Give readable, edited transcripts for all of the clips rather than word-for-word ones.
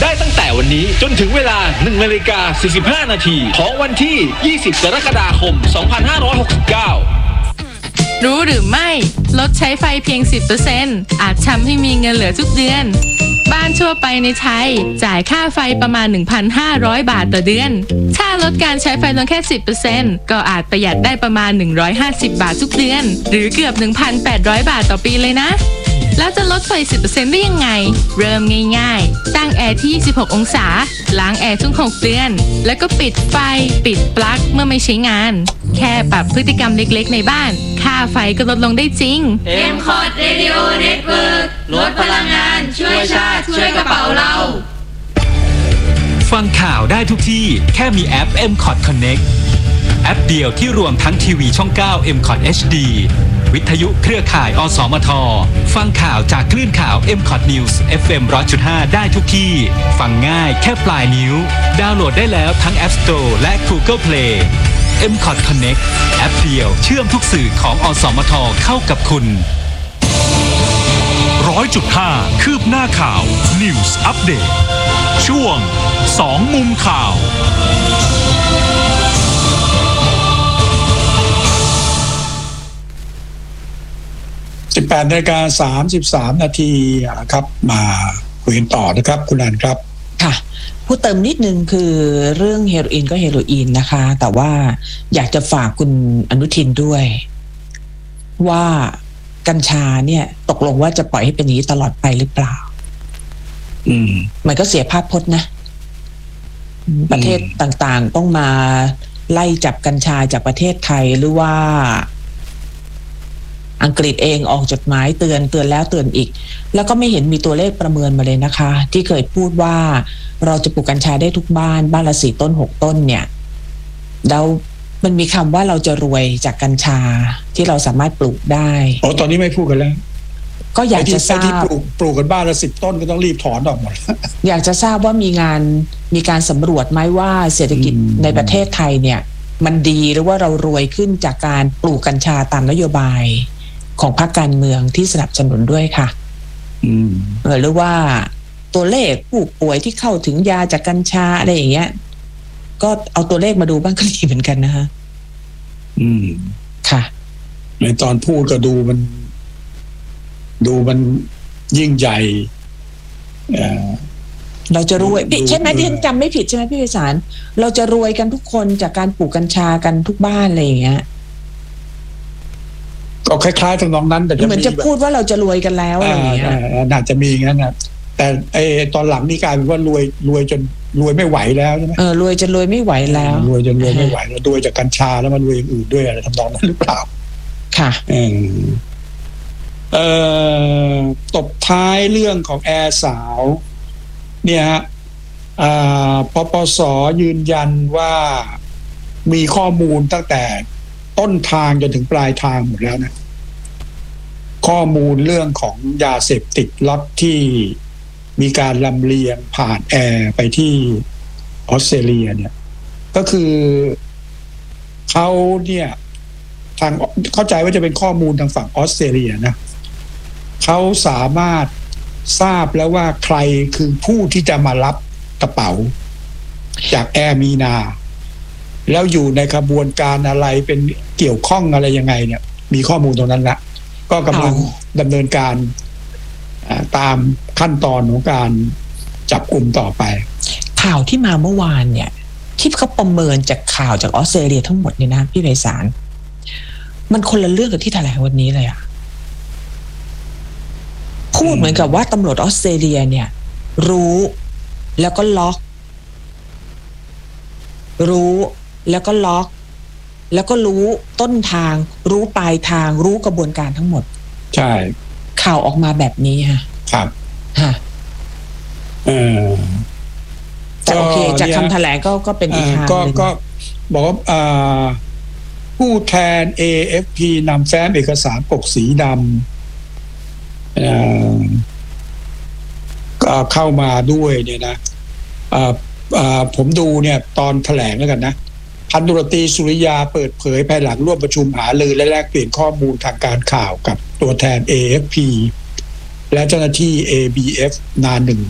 ได้ตั้งแต่วันนี้จนถึงเวลา 1:45 นาทีของวันที่ 20 กรกฎาคม 2569 รู้หรือไม่ลดใช้ไฟเพียง 10% อาจทำให้มีเงินเหลือทุกเดือนบ้านทั่วไปในไทยจ่ายค่าไฟประมาณ 1,500 บาทต่อเดือนถ้าลดการใช้ไฟลงแค่ 10% ก็อาจประหยัดได้ประมาณ 150 บาททุกเดือนหรือเกือบ 1,800 บาทต่อปีเลยนะแล้วจะลดไฟ 10% ได้ยังไงเริ่มง่ายๆตั้งแอร์ที่ 26 องศาล้างแอร์ทุก 6 เดือนแล้วก็ปิดไฟปิดปลั๊กเมื่อไม่ใช้งานแค่ปรับพฤติกรรมเล็กๆในบ้านค่าไฟก็ลดลงได้จริง MCOT Radio Network ลดพลังงานช่วยชาติช่วยกระเป๋าเราฟังข่าวได้ทุกที่แค่มีแอป MCOT Connect แอปเดียวที่รวมทั้งทีวีช่อง 9 MCOT HD วิทยุเครือข่ายอสมทฟังข่าวจากคลื่นข่าว MCOT News FM 100.5 ได้ทุกที่ฟังง่ายแค่ปลายนิ้วดาวน์โหลดได้แล้วทั้ง App Store และ Google Play MCOT Connect แอปเดียวเชื่อมทุกสื่อของอสมทเข้ากับคุณ 100.5 คืบหน้าข่าว News Update ช่วง2มุมข่าว 18:33 นาทีครับมาคุยกันต่อนะครับคุณอันครับค่ะพูดเติมนิดนึงคือเรื่องเฮโรอีนก็เฮโรอีนนะคะแต่ว่าอยากจะฝากคุณอนุทินด้วยว่ากัญชาเนี่ยตกลงว่าจะปล่อยให้เป็นอย่างนี้ตลอดไปหรือเปล่ามันก็เสียภาพพจน์นะประเทศต่างๆต้องมาไล่จับกัญชาจากประเทศไทยหรือว่าอังกฤษเองออกจดหมายเตือนแล้วเตือนอีกแล้วก็ไม่เห็นมีตัวเลขประเมินมาเลยนะคะที่เคยพูดว่าเราจะปลูกกัญชาได้ทุกบ้านละ4 ต้น 6 ต้นเนี่ยแล้วมันมีคำว่าเราจะรวยจากกัญชาที่เราสามารถปลูกได้ตอนนี้ไม่พูดกันแล้วก็อยากจะทราบที่ปลูกกันบ้านละ10 ต้นก็ต้องรีบถอนออกหมดอยากจะทราบว่ามีการสำรวจไหมว่าเศรษฐกิจในประเทศไทยเนี่ยมันดีหรือว่าเรารวยขึ้นจากการปลูกกัญชาตามนโยบายของพรรคการเมืองที่สนับสนุนด้วยค่ะหรือว่าตัวเลขผู้ป่วยที่เข้าถึงยาจากกัญชาอะไรอย่างเงี้ยก็เอาตัวเลขมาดูบ้างก็ดีเหมือนกันนะคะค่ะในตอนพูดก็ดูมันยิ่งใหญ่เราจะรวยใช่ไหมที่ฉันจำไม่ผิดใช่ไหมพี่ไพศาลเราจะรวยกันทุกคนจากการปลูกกัญชากันทุกบ้านอะไรอย่างเงี้ยก็คล้ายๆทำนองนั้นแต่เหมือนจะพูดว่าเราจะรวยกันแล้วอะไรอย่างเงี้ยน่าจะมีงั้นนะแต่ตอนหลังนี่กลายเป็นว่ารวยจนรวยไม่ไหวแล้วใช่ไหมรวยจนรวยไม่ไหวแล้วรวยจนรวยไม่ไหวแล้วรวยจากกัญชาแล้วมันรวยอย่างอื่นด้วยอะไรทำนองนั้นหรือเปล่าค่ะตบท้ายเรื่องของแอร์สาวเนี่ยฮะปปส.ยืนยันว่ามีข้อมูลตั้งแต่ต้นทางจนถึงปลายทางหมดแล้วนะข้อมูลเรื่องของยาเสพติดล็อตที่มีการลำเลียงผ่านแอร์ไปที่ออสเตรเลียเนี่ยก็คือเขาเนี่ยทางเข้าใจว่าจะเป็นข้อมูลทางฝั่งออสเตรเลียนะเขาสามารถทราบแล้วว่าใครคือผู้ที่จะมารับกระเป๋าจากแอร์มีนาแล้วอยู่ในขบวนการอะไรเป็นเกี่ยวข้องอะไรยังไงเนี่ยมีข้อมูลตรงนั้นละก็กำลังดำเนินการตามขั้นตอนของการจับกุมต่อไปข่าวที่มาเมื่อวานเนี่ยที่เขาประเมินจากข่าวจากออสเตรเลียทั้งหมดเนี่ยนะพี่ไพศาลมันคนละเรื่องกับที่แถลงวันนี้เลยอะพูดเหมือนกับว่าตำรวจออสเตรเลียเนี่ยรู้แล้วก็ล็อกแล้วก็รู้ต้นทางรู้ปลายทางรู้กระบวนการทั้งหมดใช่ข่าวออกมาแบบนี้ฮะครับฮะแต่โอเคจากคำแถลงก็เป็นอีกทางนึงก็บอกว่าผู้แทน AFP นำแฟ้มเอกสารปกสีดำก็เข้ามาด้วยเนี่ยนะผมดูเนี่ยตอนแถลงแล้วกันนะพันตุรตีสุริยาเปิดเผยภายหลังร่วมประชุมหารือและแลกเปลี่ยนข้อมูลทางการข่าวกับตัวแทน AFP และเจ้าหน้าที่ ABF นาหนึ่ง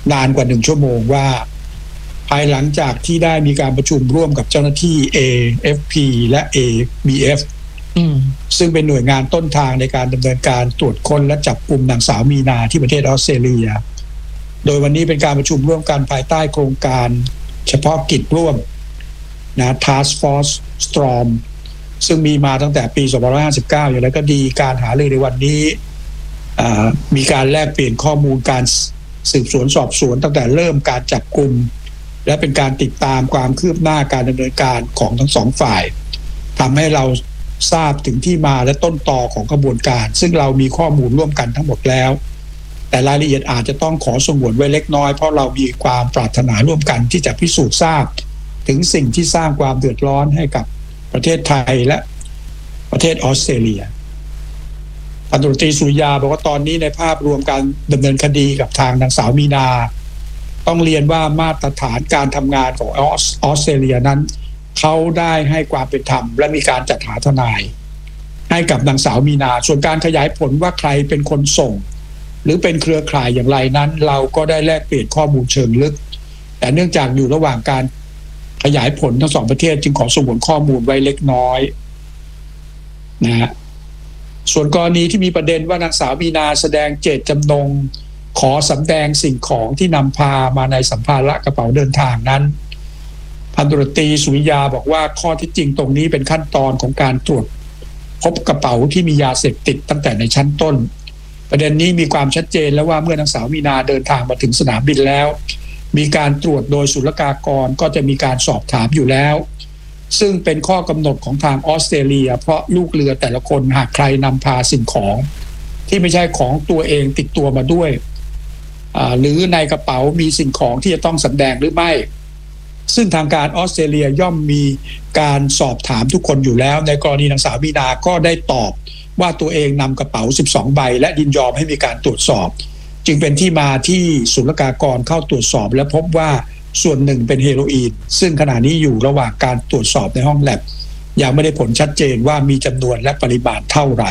นานกว่า1 ชั่วโมงว่าภายหลังจากที่ได้มีการประชุมร่วมกับเจ้าหน้าที่ AFP และ ABF ซึ่งเป็นหน่วยงานต้นทางในการดำเนินการตรวจค้นและจับกลุ่มนางสาวมีนาที่ประเทศออสเตรเลียโดยวันนี้เป็นการประชุมร่วมกันภายใต้โครงการเฉพาะกิจร่วมนะ Task Force Storm ซึ่งมีมาตั้งแต่ปี2559อย่างไรก็ดีการหารือในวันนี้มีการแลกเปลี่ยนข้อมูลการสืบสวนสอบสวนตั้งแต่เริ่มการจับกุมและเป็นการติดตามความคืบหน้าการดำเนินการของทั้งสองฝ่ายทำให้เราทราบถึงที่มาและต้นตอของกระบวนการซึ่งเรามีข้อมูลร่วมกันทั้งหมดแล้วแต่รายละเอียดอาจจะต้องขอสงวนไว้เล็กน้อยเพราะเรามีความปรารถนาร่วมกันที่จะพิสูจน์ทราบถึงสิ่งที่สร้างความเดือดร้อนให้กับประเทศไทยและประเทศออสเตรเลียพันตำรวจตรีสุริยาบอกว่าตอนนี้ในภาพรวมการดำเนินคดีกับทางนางสาวมีนาต้องเรียนว่ามาตรฐานการทำงานของออสเตรเลียนั้นเขาได้ให้ความเป็นธรรมและมีการจัดหาทนายให้กับนางสาวมีนาส่วนการขยายผลว่าใครเป็นคนส่งหรือเป็นเครือข่ายอย่างไรนั้นเราก็ได้แลกเปลี่ยนข้อมูลเชิงลึกแต่เนื่องจากอยู่ระหว่างการขยายผลทั้งสองประเทศจึงขอสงวนข้อมูลไว้เล็กน้อยนะฮะส่วนกรณีที่มีประเด็นว่านางสาวมีนาแสดงเจตจำนงขอสำแดงสิ่งของที่นำพามาในสัมภาระกระเป๋าเดินทางนั้นพันตำรวจตรีสุริยาบอกว่าข้อที่จริงตรงนี้เป็นขั้นตอนของการตรวจพบกระเป๋าที่มียาเสพติดตั้งแต่ในชั้นต้นประเด็นนี้มีความชัดเจนแล้วว่าเมื่อนางสาวมีนาเดินทางมาถึงสนามบินแล้วมีการตรวจโดยศุลกากรก็จะมีการสอบถามอยู่แล้วซึ่งเป็นข้อกำหนดของทางออสเตรเลียเพราะลูกเรือแต่ละคนหากใครนำพาสิ่งของที่ไม่ใช่ของตัวเองติดตัวมาด้วยหรือในกระเป๋ามีสิ่งของที่จะต้องแสดงหรือไม่ซึ่งทางการออสเตรเลียย่อมมีการสอบถามทุกคนอยู่แล้วในกรณีนางสาวมีนาก็ได้ตอบว่าตัวเองนำกระเป๋า12 ใบและยินยอมให้มีการตรวจสอบจึงเป็นที่มาที่ศุลกากรเข้าตรวจสอบและพบว่าส่วนหนึ่งเป็นเฮโรอีนซึ่งขณะนี้อยู่ระหว่างการตรวจสอบในห้องแลบยังไม่ได้ผลชัดเจนว่ามีจำนวนและปริมาณเท่าไหร่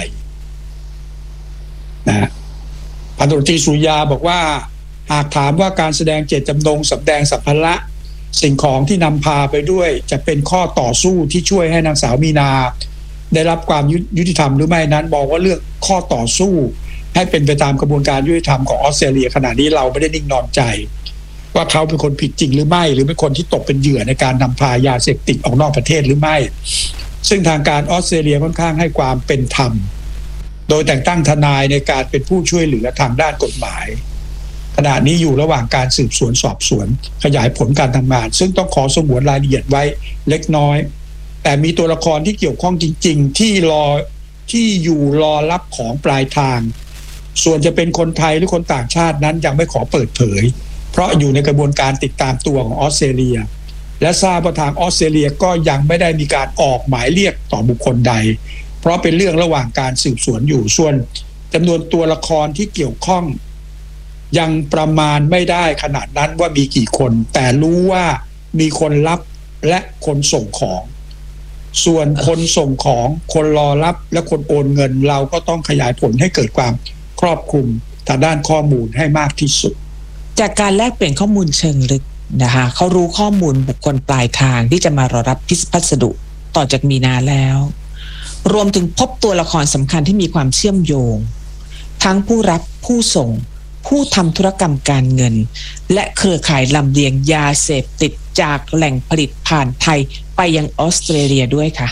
นะพันตำรวจตรีสุริยาบอกว่าหากถามว่าการแสดงเจตจำนงสำแดงสัมภาระสิ่งของที่นำพาไปด้วยจะเป็นข้อต่อสู้ที่ช่วยให้นางสาวมีนาได้รับความยุติธรรมหรือไม่นั้นบอกว่าเรื่องข้อต่อสู้ให้เป็นไปตามกระบวนการยุติธรรมของออสเตรเลียขณะนี้เราไม่ได้นิ่งนอนใจว่าเขาเป็นคนผิดจริงหรือไม่หรือเป็นคนที่ตกเป็นเหยื่อในการนำพายาเสพติดออกนอกประเทศหรือไม่ซึ่งทางการออสเตรเลียค่อนข้างให้ความเป็นธรรมโดยแต่งตั้งทนายในการเป็นผู้ช่วยเหลือทางด้านกฎหมายขณะนี้อยู่ระหว่างการสืบสวนสอบสวนขยายผลการทำงานซึ่งต้องขอสงวนรายละเอียดไว้เล็กน้อยแต่มีตัวละครที่เกี่ยวข้องจริงๆที่อยู่รอรับของปลายทางส่วนจะเป็นคนไทยหรือคนต่างชาตินั้นยังไม่ขอเปิดเผยเพราะอยู่ในกระบวนการติดตามตัวของออสเตรเลียและทราบว่าทางออสเตรเลียก็ยังไม่ได้มีการออกหมายเรียกต่อบุคคลใดเพราะเป็นเรื่องระหว่างการสืบสวนอยู่ส่วนจำนวนตัวละครที่เกี่ยวข้องยังประมาณไม่ได้ขนาดนั้นว่ามีกี่คนแต่รู้ว่ามีคนรับและคนส่งของส่วนคนส่งของคนรอรับและคนโอนเงินเราก็ต้องขยายผลให้เกิดความครอบคลุมทางด้านข้อมูลให้มากที่สุดจากการแลกเปลี่ยนข้อมูลเชิงลึกนะคะเขารู้ข้อมูลบุคคลปลายทางที่จะมารอรับพัสดุต่อจากมีนาแล้วรวมถึงพบตัวละครสำคัญที่มีความเชื่อมโยงทั้งผู้รับผู้ส่งผู้ทำธุรกรรมการเงินและเครือข่ายลำเลียงยาเสพติดจากแหล่งผลิตผ่านไทยไปยังออสเตรเลียด้วยค่ะ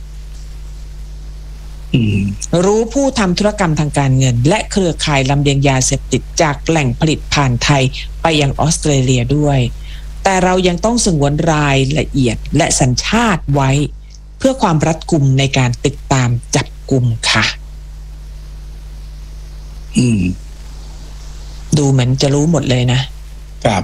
รู้ผู้ทำธุรกรรมทางการเงินและเครือข่ายลำเลียงยาเสพติดจากแหล่งผลิตผ่านไทยไปยังออสเตรเลียด้วยแต่เรายังต้องสงวนรายละเอียดและสัญชาติไว้เพื่อความรัดกุมในการติดตามจับกุมค่ะดูเหมือนจะรู้หมดเลยนะครับ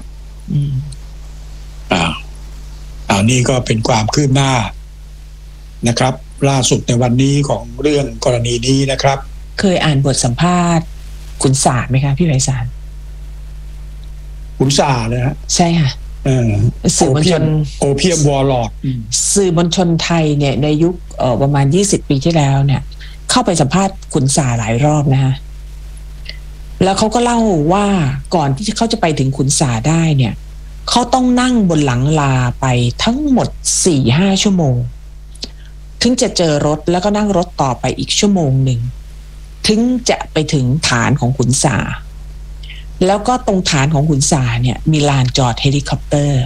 นี่ก็เป็นความคืบหน้านะครับล่าสุดในวันนี้ของเรื่องกรณีนี้นะครับเคยอ่านบทสัมภาษณ์ขุนศาลไหมคะพี่ไพศาลขุนศาลนะฮะใช่ค่ะสื่อมวลชนโอเพียมวอร์ลอร์ดสื่อมวลชนไทยเนี่ยในยุคประมาณ20 ปีที่แล้วเนี่ยเข้าไปสัมภาษณ์ขุนศาลหลายรอบนะคะแล้วเขาก็เล่าว่าก่อนที่เขาจะไปถึงขุนสาได้เนี่ยเขาต้องนั่งบนหลังลาไปทั้งหมด 4-5 ชั่วโมงถึงจะเจอรถแล้วก็นั่งรถต่อไปอีกชั่วโมงหนึ่งถึงจะไปถึงฐานของขุนสาแล้วก็ตรงฐานของขุนสาเนี่ยมีลานจอดเฮลิคอปเตอร์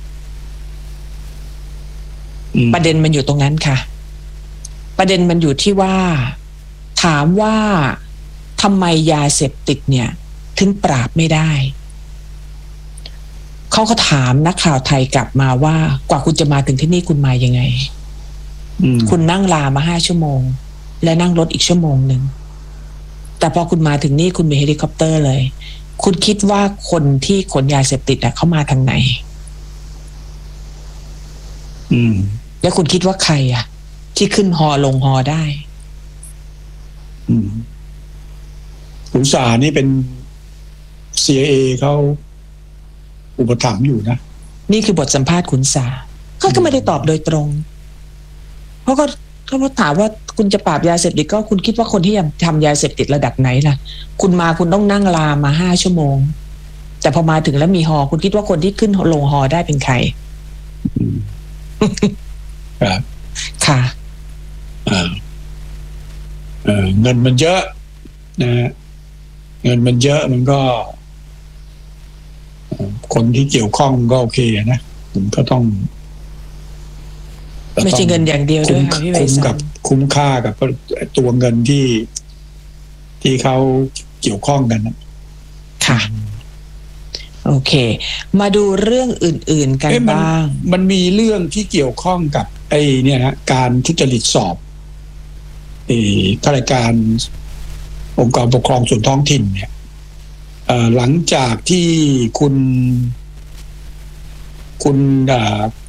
ประเด็นมันอยู่ตรงนั้นค่ะประเด็นมันอยู่ที่ว่าถามว่าทำไมยาเสพติดเนี่ยถึงปราบไม่ได้เขาก็ถามนักข่าวไทยกลับมาว่ากว่าคุณจะมาถึงที่นี่คุณมายังไงคุณนั่งลามา5 ชั่วโมงและนั่งรถอีกชั่วโมงหนึ่งแต่พอคุณมาถึงนี่คุณมีเฮลิคอปเตอร์เลยคุณคิดว่าคนที่ขนยาเสพติดเขามาทางไหนแล้วคุณคิดว่าใครที่ขึ้นฮอลงฮอได้ขุนสานี่เป็น CIA เขาอุปถัมภ์อยู่นะนี่คือบทสัมภาษณ์ขุนสาเขาก็ไม่ได้ตอบโดยตรงเพราะเขาถามว่าคุณจะปราบยาเสพติดก็คุณคิดว่าคนที่ทำยาเสพติดระดับไหนล่ะคุณต้องนั่งลามา5 ชั่วโมงแต่พอมาถึงแล้วมีฮอคุณคิดว่าคนที่ขึ้นลงฮอได้เป็นใครครับค่ะเงินมันเยอะนะฮะเงินมันเยอะมันก็คนที่เกี่ยวข้องก็โอเคนะผมก็ต้องไม่ใช่เงินอย่างเดียวด้วยค่ะพี่ไพศาลคุ้มค่ากับตัวเงินที่เขาเกี่ยวข้องกันนะค่ะโอเคมาดูเรื่องอื่นๆกันบ้างมันมีเรื่องที่เกี่ยวข้องกับเนี่ยนะการทุจริตสอบข้าราชการองค์กรปกครองส่วนท้องถิ่นเนี่ยหลังจากที่คุณ